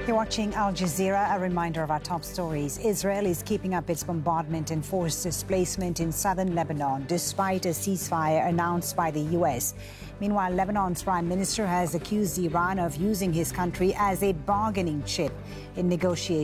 You're watching Al Jazeera. A reminder of our top stories. Israel is keeping up its bombardment and forced displacement in southern Lebanon, despite a ceasefire announced by the U.S. Meanwhile, Lebanon's prime minister has accused Iran of using his country as a bargaining chip in negotiations.